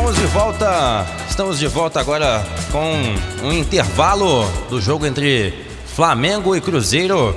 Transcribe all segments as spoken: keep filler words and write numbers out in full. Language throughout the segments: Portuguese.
Estamos de volta, estamos de volta agora com um intervalo do jogo entre Flamengo e Cruzeiro.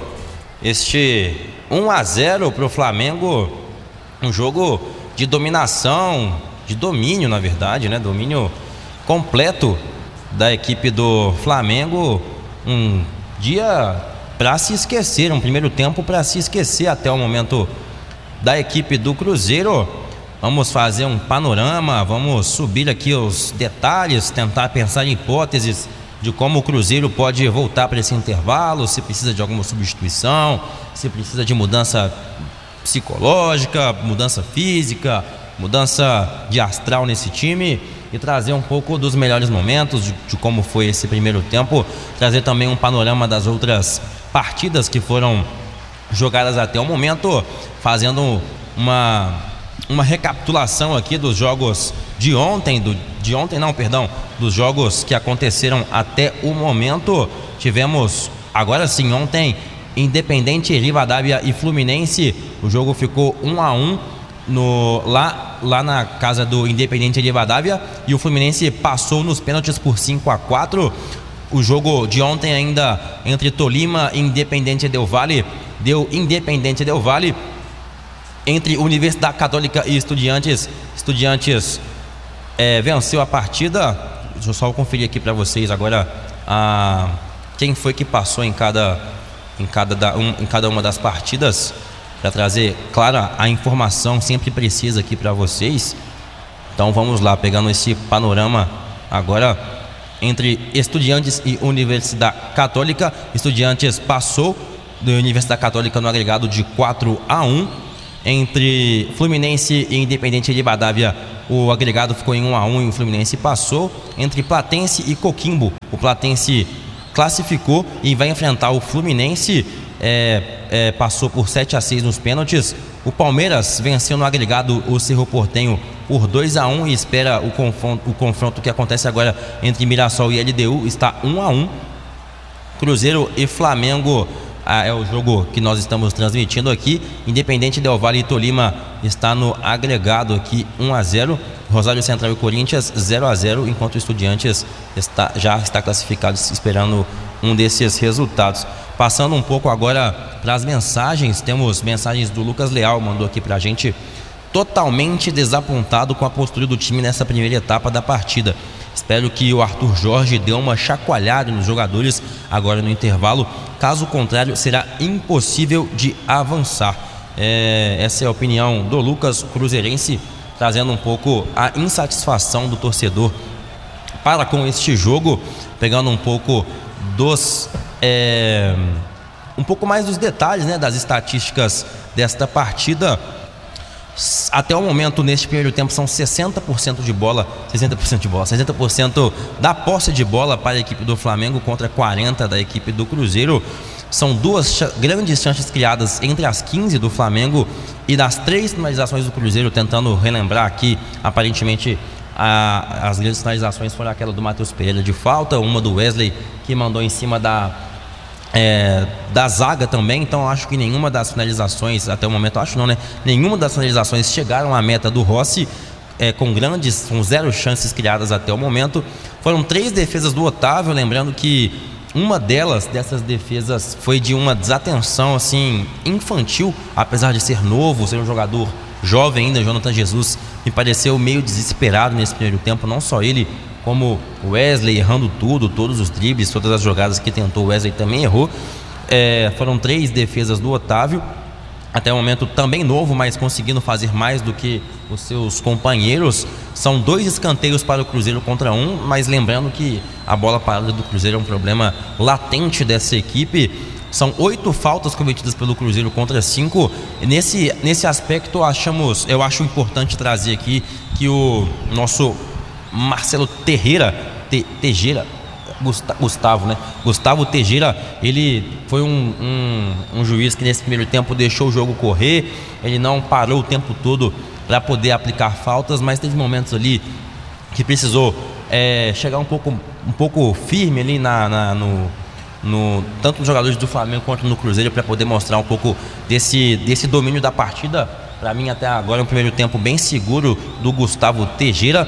Este um a zero para o Flamengo, um jogo de dominação, de domínio na verdade, né? Domínio completo da equipe do Flamengo. Um dia para se esquecer, um primeiro tempo para se esquecer até o momento da equipe do Cruzeiro. Vamos fazer um panorama, vamos subir aqui os detalhes, tentar pensar em hipóteses de como o Cruzeiro pode voltar para esse intervalo, se precisa de alguma substituição, se precisa de mudança psicológica, mudança física, mudança de astral nesse time, e trazer um pouco dos melhores momentos de, de como foi esse primeiro tempo, trazer também um panorama das outras partidas que foram jogadas até o momento, fazendo uma... uma recapitulação aqui dos jogos de ontem, do, de ontem não, perdão, dos jogos que aconteceram até o momento. Tivemos, agora sim, ontem, Independente Rivadavia e Fluminense. O jogo ficou um a um no, lá, lá na casa do Independente Rivadavia, e o Fluminense passou nos pênaltis por cinco a quatro. O jogo de ontem ainda entre Tolima e Independente Del Valle, deu Independente Del Valle. Entre Universidade Católica e Estudiantes, Estudiantes é, venceu a partida. Deixa eu só conferir aqui para vocês agora a, quem foi que passou em cada, em, cada da, um, em cada uma das partidas, para trazer, claro, a informação sempre precisa aqui para vocês. Então vamos lá, pegando esse panorama agora entre Estudiantes e Universidade Católica. Estudiantes passou da Universidade Católica no agregado de quatro a um. Entre Fluminense e Independente Rivadavia, o agregado ficou em um a um e o Fluminense passou. Entre Platense e Coquimbo, o Platense classificou e vai enfrentar o Fluminense, é, é, passou por sete a seis nos pênaltis. O Palmeiras venceu no agregado o Cerro Porteño por dois a um e espera o confronto, o confronto que acontece agora entre Mirassol e L D U, está um a um. Cruzeiro e Flamengo, Ah, é o jogo que nós estamos transmitindo aqui. Independente Del Valle e Tolima está no agregado aqui um a zero. Rosário Central e Corinthians zero a zero, enquanto o Estudiantes está, já está classificado, esperando um desses resultados. Passando um pouco agora para as mensagens, temos mensagens do Lucas Leal, mandou aqui para a gente: totalmente desapontado com a postura do time nessa primeira etapa da partida. Espero que o Arthur Jorge dê uma chacoalhada nos jogadores agora no intervalo. Caso contrário, será impossível de avançar. É, essa é a opinião do Lucas, cruzeirense, trazendo um pouco a insatisfação do torcedor para com este jogo, pegando um pouco dos... É, um pouco mais dos detalhes, né, das estatísticas desta partida. Até o momento, neste primeiro tempo, são sessenta por cento de bola, sessenta por cento de bola, sessenta por cento da posse de bola para a equipe do Flamengo contra quarenta por cento da equipe do Cruzeiro. São duas ch- grandes chances criadas entre as quinze do Flamengo, e das três finalizações do Cruzeiro, tentando relembrar aqui, aparentemente a, as grandes finalizações foram aquela do Matheus Pereira de falta, uma do Wesley que mandou em cima da É, da zaga também. Então acho que nenhuma das finalizações até o momento, acho não, né? Nenhuma das finalizações chegaram à meta do Rossi, é, com grandes, com zero chances criadas até o momento. Foram três defesas do Otávio, lembrando que uma delas, dessas defesas, foi de uma desatenção assim infantil, apesar de ser novo, ser um jogador jovem ainda. Jonathan Jesus me pareceu meio desesperado nesse primeiro tempo, não só ele, como o Wesley errando tudo, todos os dribles, todas as jogadas que tentou, o Wesley também errou. É, foram três defesas do Otávio, até o momento também novo, mas conseguindo fazer mais do que os seus companheiros. São dois escanteios para o Cruzeiro contra um, mas lembrando que a bola parada do Cruzeiro é um problema latente dessa equipe. São oito faltas cometidas pelo Cruzeiro contra cinco. Nesse, nesse aspecto, achamos, eu acho importante trazer aqui que o nosso Marcelo Teixeira, Te, Teixeira, Gustavo, né? Gustavo Teixeira, ele foi um, um, um juiz que nesse primeiro tempo deixou o jogo correr. Ele não parou o tempo todo para poder aplicar faltas, mas teve momentos ali que precisou é, chegar um pouco, um pouco firme ali na, na, no, no, tanto nos jogadores do Flamengo quanto no Cruzeiro, para poder mostrar um pouco desse, desse domínio da partida. Para mim, até agora, é um primeiro tempo bem seguro do Gustavo Teixeira.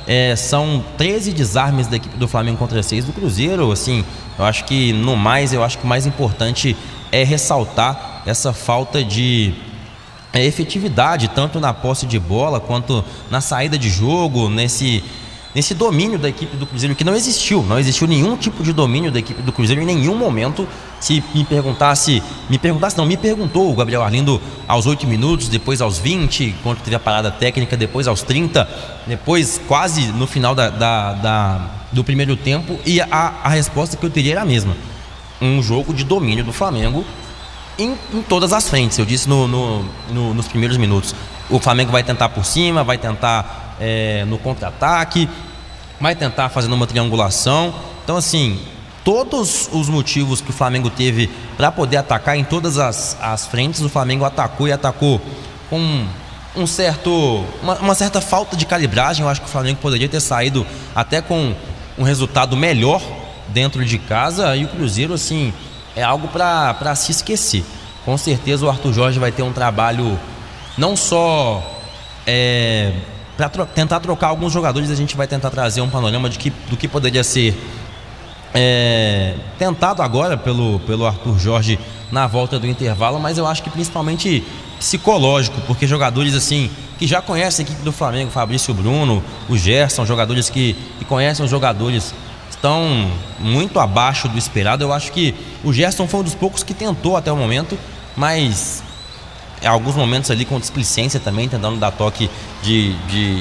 É, são treze desarmes da equipe do Flamengo contra seis do Cruzeiro. Assim, eu acho que no mais, eu acho que o mais importante é ressaltar essa falta de é, efetividade, tanto na posse de bola quanto na saída de jogo, nesse, nesse domínio da equipe do Cruzeiro, que não existiu, não existiu nenhum tipo de domínio da equipe do Cruzeiro em nenhum momento. Se me perguntasse, me perguntasse não, me perguntou o Gabriel Arlindo aos oito minutos, depois aos vinte, quando teve a parada técnica, depois aos trinta, depois quase no final da, da, da, do primeiro tempo, e a, a resposta que eu teria era a mesma. Um jogo de domínio do Flamengo em, em todas as frentes. Eu disse no, no, no, nos primeiros minutos, o Flamengo vai tentar por cima, vai tentar é, no contra-ataque, vai tentar fazendo uma triangulação. Então assim, todos os motivos que o Flamengo teve para poder atacar em todas as, as frentes, o Flamengo atacou e atacou com um certo, uma, uma certa falta de calibragem. Eu acho que o Flamengo poderia ter saído até com um resultado melhor dentro de casa, e o Cruzeiro, assim, é algo para se esquecer. Com certeza o Arthur Jorge vai ter um trabalho não só é, para tro- tentar trocar alguns jogadores. A gente vai tentar trazer um panorama de que, do que poderia ser É, tentado agora pelo, pelo Arthur Jorge na volta do intervalo, mas eu acho que principalmente psicológico, porque jogadores assim que já conhecem a equipe do Flamengo, Fabrício Bruno, o Gerson, jogadores que, que conhecem os jogadores, estão muito abaixo do esperado. Eu acho que o Gerson foi um dos poucos que tentou até o momento, mas em alguns momentos ali com displicência também, tentando dar toque de, de,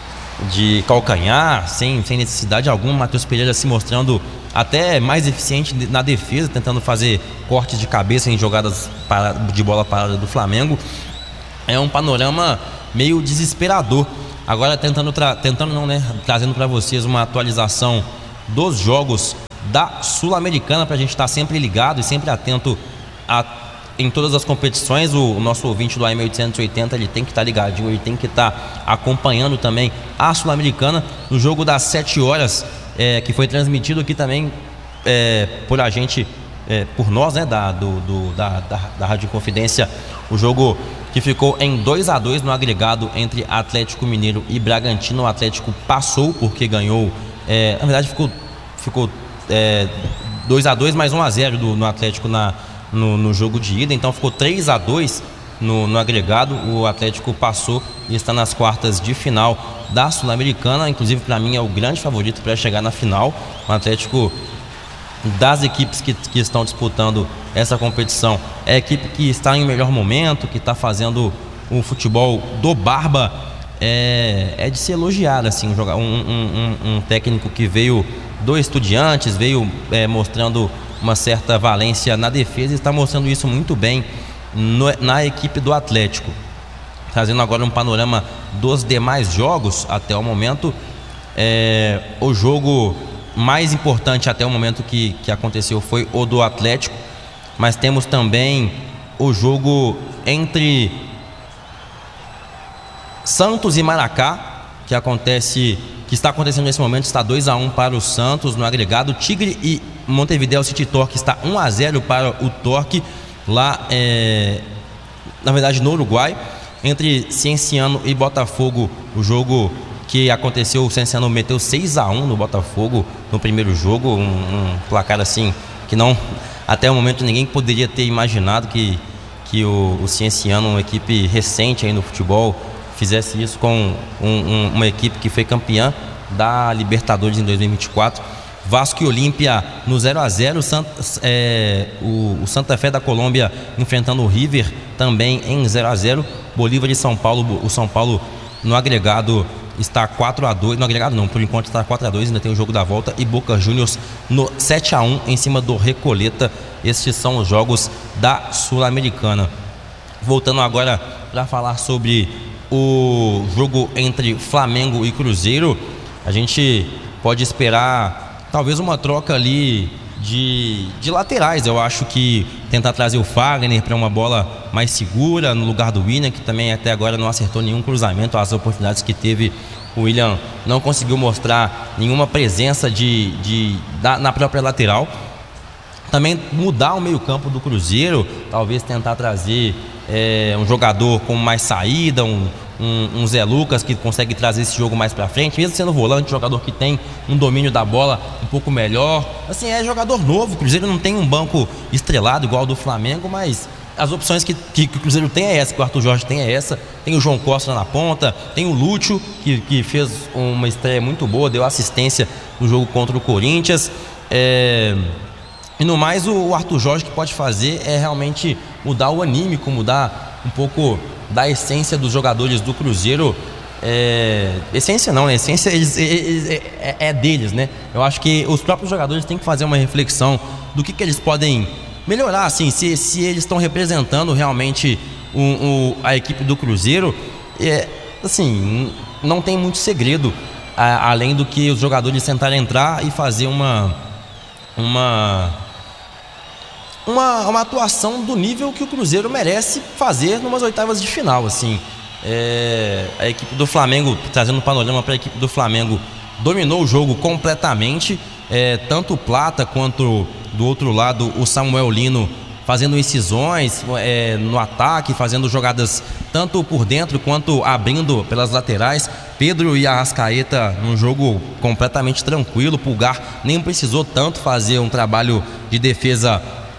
de calcanhar, sem, sem necessidade alguma. Matheus Pereira se mostrando até mais eficiente na defesa, tentando fazer cortes de cabeça em jogadas de bola parada do Flamengo. É um panorama meio desesperador. Agora tentando, tra- tentando não, né, trazendo para vocês uma atualização dos jogos da Sul-Americana, para a gente estar sempre ligado e sempre atento a, em todas as competições. O, o nosso ouvinte do A M oitocentos e oitenta, ele tem que estar ligadinho, ele tem que estar acompanhando também a Sul-Americana. No jogo das sete horas, É, que foi transmitido aqui também é, por a gente, é, por nós, né, da, do, do, da, da, da Rádio Confidência, o jogo que ficou em dois a dois no agregado entre Atlético Mineiro e Bragantino. O Atlético passou porque ganhou, é, na verdade ficou, ficou é, dois a dois mais um a zero do, no Atlético na, no, no jogo de ida, então ficou três a dois no, no agregado. O Atlético passou e está nas quartas de final da Sul-Americana. Inclusive, para mim, é o grande favorito para chegar na final. O Atlético, das equipes que, que estão disputando essa competição, é a equipe que está em melhor momento, que está fazendo o futebol do Barba. É, é de se elogiar, assim, um, um, um, um técnico que veio do Estudiantes, veio é, mostrando uma certa valência na defesa e está mostrando isso muito bem no, na equipe do Atlético. Trazendo agora um panorama dos demais jogos até o momento. É, o jogo mais importante até o momento que, que aconteceu foi o do Atlético, mas temos também o jogo entre Santos e Maracá, que acontece, que está acontecendo nesse momento. Está dois a um para o Santos no agregado. Tigre e Montevideo City Torque está um a zero para o Torque, lá é, na verdade no Uruguai. Entre Cienciano e Botafogo, o jogo que aconteceu, o Cienciano meteu seis a um no Botafogo no primeiro jogo, um, um placar assim que não, até o momento ninguém poderia ter imaginado que, que o, o Cienciano, uma equipe recente aí no futebol, fizesse isso com um, um, uma equipe que foi campeã da Libertadores em dois mil e vinte e quatro. Vasco e Olímpia no zero a zero, Santa, é, o, o Santa Fé da Colômbia enfrentando o River também em zero a zero. Bolívar e São Paulo, o São Paulo no agregado está quatro a dois, no agregado não, por enquanto está quatro a dois, ainda tem o jogo da volta. E Boca Juniors no sete a um em cima do Recoleta. Estes são os jogos da Sul-Americana. Voltando agora para falar sobre o jogo entre Flamengo e Cruzeiro, a gente pode esperar talvez uma troca ali de, de laterais. Eu acho que tentar trazer o Fagner para uma bola mais segura no lugar do William, que também até agora não acertou nenhum cruzamento. As oportunidades que teve, o William não conseguiu mostrar nenhuma presença de, de, da, na própria lateral. Também mudar o meio-campo do Cruzeiro, talvez tentar trazer é, um jogador com mais saída, um, um, um Zé Lucas que consegue trazer esse jogo mais pra frente, mesmo sendo volante, jogador que tem um domínio da bola um pouco melhor. Assim, é jogador novo, o Cruzeiro não tem um banco estrelado igual ao do Flamengo, mas as opções que, que, que o Cruzeiro tem é essa, que o Arthur Jorge tem é essa. Tem o João Costa na ponta, tem o Lúcio, que, que fez uma estreia muito boa, deu assistência no jogo contra o Corinthians. É... E no mais, o Arthur Jorge que pode fazer é realmente mudar o anímico, mudar um pouco da essência dos jogadores do Cruzeiro. É... Essência não, né? Essência eles, eles, é, é deles, né? Eu acho que os próprios jogadores têm que fazer uma reflexão do que, que eles podem melhorar, assim, se, se eles estão representando realmente o, o, a equipe do Cruzeiro. É, assim, não tem muito segredo, a, além do que os jogadores tentarem entrar e fazer uma, uma, uma, uma atuação do nível que o Cruzeiro merece fazer numas oitavas de final, assim. É, a equipe do Flamengo, trazendo um panorama para a equipe do Flamengo, dominou o jogo completamente, é, tanto o Plata quanto do outro lado o Samuel Lino fazendo incisões é, no ataque, fazendo jogadas tanto por dentro quanto abrindo pelas laterais. Pedro e Arrascaeta num jogo completamente tranquilo. Pulgar nem precisou tanto fazer um trabalho de defesa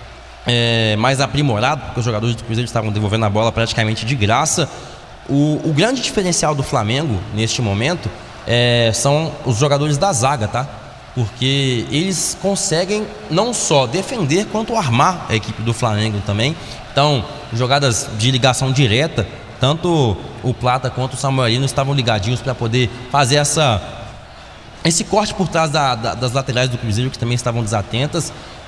é, mais aprimorado, porque os jogadores do Cruzeiro estavam devolvendo a bola praticamente de graça. O, o grande diferencial do Flamengo neste momento é, são os jogadores da zaga, tá? Porque eles conseguem não só defender, quanto armar a equipe do Flamengo também. Então, jogadas de ligação direta, tanto o Plata quanto o Samuel Lino estavam ligadinhos para poder fazer essa, esse corte por trás da, da, das laterais do Cruzeiro, que também estavam desatentas.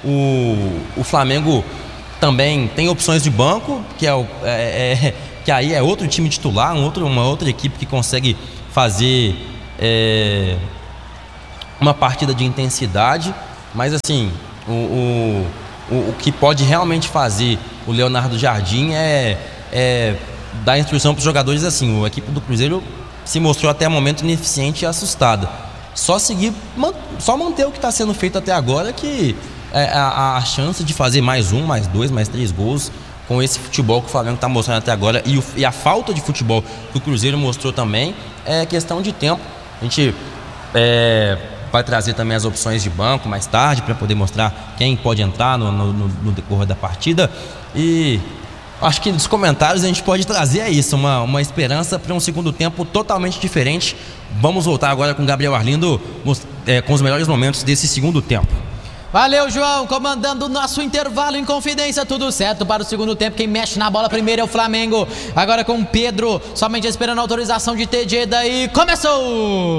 O, o Flamengo também tem opções de banco, que, é, o, é, é, que aí é outro time titular, um outro, uma outra equipe que consegue fazer... É, uma partida de intensidade, mas assim, o, o, o, o que pode realmente fazer o Leonardo Jardim é, é dar instrução para os jogadores assim. A equipe do Cruzeiro se mostrou até o momento ineficiente e assustada. Só seguir, só manter o que está sendo feito até agora, que é a, a chance de fazer mais um, mais dois, mais três gols com esse futebol que o Flamengo está mostrando até agora e, o, e a falta de futebol que o Cruzeiro mostrou também é questão de tempo. A gente é, vai trazer também as opções de banco mais tarde para poder mostrar quem pode entrar no, no, no decorrer da partida. E acho que nos comentários a gente pode trazer é isso, uma, uma esperança para um segundo tempo totalmente diferente. Vamos voltar agora com o Gabriel Arlindo é, com os melhores momentos desse segundo tempo. Valeu, João, comandando o nosso intervalo em confidência, tudo certo para o segundo tempo. Quem mexe na bola primeiro é o Flamengo, agora com o Pedro, somente esperando a autorização de T J. Daí começou!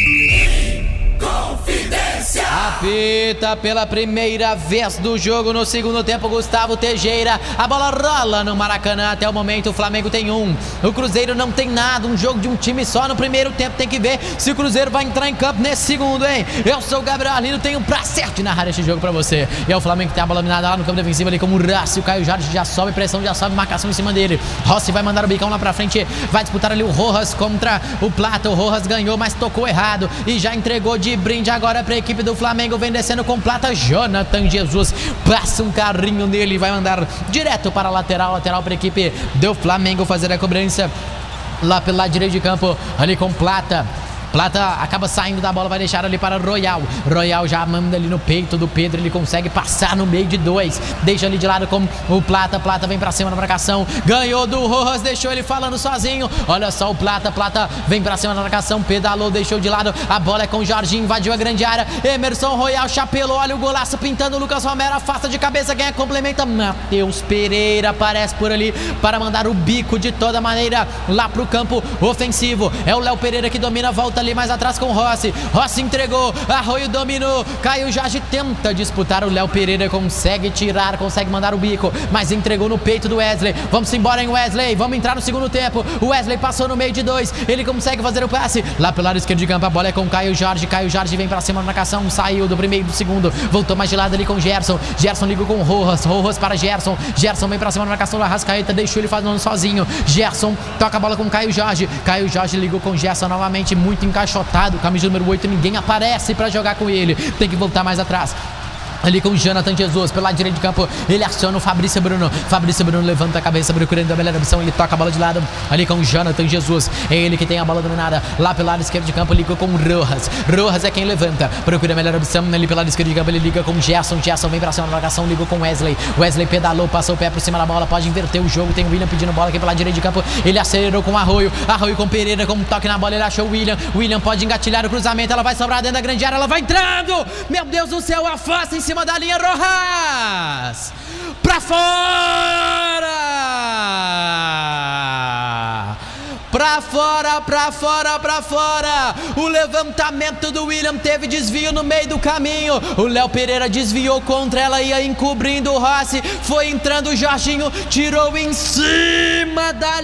Confidência! Apita pela primeira vez do jogo no segundo tempo Gustavo Teixeira. A bola rola no Maracanã. Até o momento o Flamengo tem um, o Cruzeiro não tem nada. Um jogo de um time só no primeiro tempo. Tem que ver se o Cruzeiro vai entrar em campo nesse segundo, hein? Eu sou o Gabriel Arlindo, tenho o prazer de narrar este jogo pra você. E é o Flamengo que tem a bola minada lá no campo defensivo ali como o Rassi. O Caio Jorge já sobe, pressão já sobe, marcação em cima dele. Rossi vai mandar o bicão lá pra frente. Vai disputar ali o Rojas contra o Plata. O Rojas ganhou, mas tocou errado e já entregou de brinde agora para a equipe do Flamengo. Vem descendo com Plata. Jonathan Jesus passa um carrinho nele e vai mandar direto para a lateral. Lateral para a equipe do Flamengo fazer a cobrança lá pelo lado direito de campo, ali com Plata. Plata acaba saindo da bola, vai deixar ali para Royal. Royal já manda ali no peito do Pedro, ele consegue passar no meio de dois, deixa ali de lado com o Plata. Plata vem pra cima na marcação, ganhou do Rojas, deixou ele falando sozinho. Olha só o Plata, Plata vem pra cima na marcação, pedalou, deixou de lado, a bola é com o Jorginho, invadiu a grande área. Emerson Royal chapelou, olha o golaço pintando. Lucas Romero afasta de cabeça, quem é complementa? Matheus Pereira aparece por ali para mandar o bico de toda maneira lá pro campo ofensivo. É o Léo Pereira que domina, volta ali mais atrás com o Rossi. Rossi entregou, Arroio dominou, Caio Jorge tenta disputar, o Léo Pereira consegue tirar, consegue mandar o bico, mas entregou no peito do Wesley. Vamos embora em Wesley, vamos entrar no segundo tempo. O Wesley passou no meio de dois, ele consegue fazer o passe lá pelo lado esquerdo de campo, a bola é com Caio Jorge. Caio Jorge vem pra cima na marcação, saiu do primeiro e do segundo, voltou mais de lado ali com Gerson. Gerson ligou com o Rojas, Rojas para Gerson. Gerson vem pra cima na marcação da Arrascaeta, deixou ele fazendo sozinho. Gerson toca a bola com Caio Jorge. Caio Jorge ligou com Gerson novamente, muito encaixotado, camisa número oito, ninguém aparece pra jogar com ele, tem que voltar mais atrás. ali com o Jonathan Jesus, pelo lado direito de campo, ele aciona o Fabrício Bruno, Fabrício Bruno levanta a cabeça, procurando a melhor opção, ele toca a bola de lado, ali com o Jonathan Jesus, é ele que tem a bola dominada, lá pelo lado esquerdo de campo, liga com o Rojas, Rojas é quem levanta, procura a melhor opção, ali pelo lado esquerdo de campo, ele liga com o Gerson, Gerson vem pra cima da marcação, ligou com o Wesley, Wesley pedalou, passou o pé por cima da bola, pode inverter o jogo, tem o William pedindo bola aqui pelo lado direito de campo, ele acelerou com o Arroio, Arroio com Pereira, com um toque na bola, ele achou o William, William pode engatilhar o cruzamento, ela vai sobrar dentro da grande área, ela vai entrando, meu Deus do céu, afasta em cima da linha, Rojas! Pra fora! Pra fora, pra fora, pra fora. O levantamento do William teve desvio no meio do caminho. O Léo Pereira desviou contra ela, ia encobrindo o Rossi. Foi entrando o Jorginho, tirou em cima da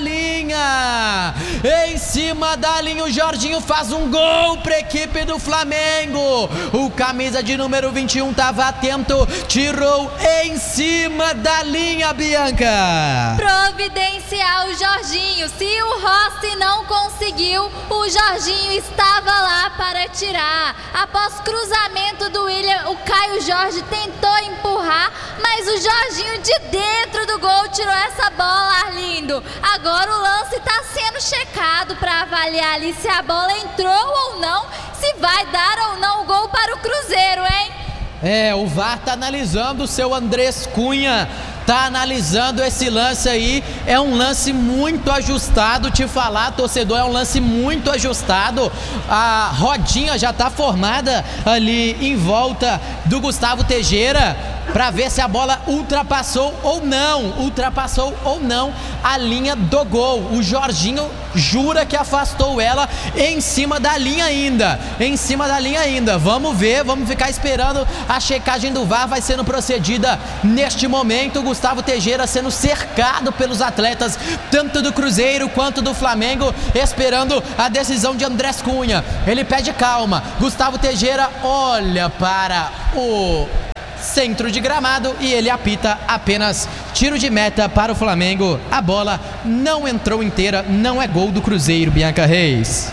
linha. Em cima da linha, o Jorginho faz um gol pra equipe do Flamengo. O camisa de número vinte e um tava atento, tirou em cima da linha, Bianca. Providencial o Jorginho. Se o Rossi não conseguiu, o Jorginho estava lá para tirar. Após cruzamento do William, o Caio Jorge tentou empurrar, mas o Jorginho de dentro do gol tirou essa bola, Arlindo. Agora o lance está sendo checado para avaliar ali se a bola entrou ou não, se vai dar ou não o gol para o Cruzeiro, hein? É, o V A R tá analisando, o seu Andrés Cunha tá analisando esse lance aí. É um lance muito ajustado, te falar, torcedor, é um lance muito ajustado. A rodinha já tá formada ali em volta do Gustavo Teixeira para ver se a bola ultrapassou ou não, ultrapassou ou não a linha do gol. O Jorginho jura que afastou ela em cima da linha ainda, em cima da linha ainda. Vamos ver, vamos ficar esperando a checagem do V A R, vai sendo procedida neste momento. Gustavo Teixeira sendo cercado pelos atletas, tanto do Cruzeiro quanto do Flamengo, esperando a decisão de Andrés Cunha. Ele pede calma, Gustavo Teixeira olha para o centro de gramado e ele apita apenas tiro de meta para o Flamengo. A bola não entrou inteira, não é gol do Cruzeiro, Bianca Reis.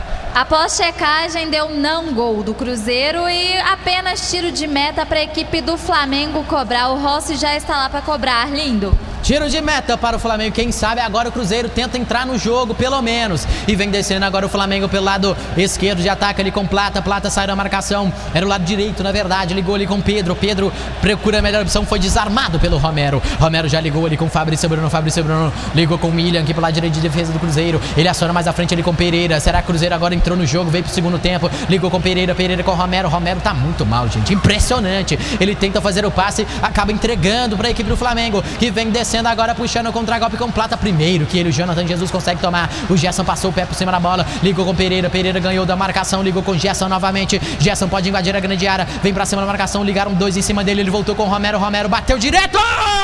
Após checagem, deu não gol do Cruzeiro e apenas tiro de meta para a equipe do Flamengo cobrar. O Rossi já está lá para cobrar, Arlindo. Tiro de meta para o Flamengo, quem sabe agora o Cruzeiro tenta entrar no jogo, pelo menos. E vem descendo agora o Flamengo pelo lado esquerdo de ataque ali com Plata. Plata sai da marcação, era o lado direito na verdade, ligou ali com Pedro. Pedro procura a melhor opção, foi desarmado pelo Romero. Romero já ligou ali com Fabrício Bruno. Fabrício Bruno ligou com o William aqui pelo lado direito de defesa do Cruzeiro. Ele aciona mais à frente ali com Pereira. Será que o Cruzeiro agora entrou no jogo, veio pro segundo tempo, ligou com Pereira. Pereira com Romero. Romero tá muito mal, gente, impressionante. Ele tenta fazer o passe, acaba entregando para a equipe do Flamengo, que vem descendo agora, puxando o contra-golpe com Plata primeiro, que ele, o Jonathan Jesus, consegue tomar. O Gerson passou o pé por cima da bola, ligou com Pereira. Pereira ganhou da marcação, ligou com Gerson novamente. Gerson pode invadir a grande área, vem pra cima da marcação, ligaram dois em cima dele, ele voltou com o Romero. Romero bateu direto!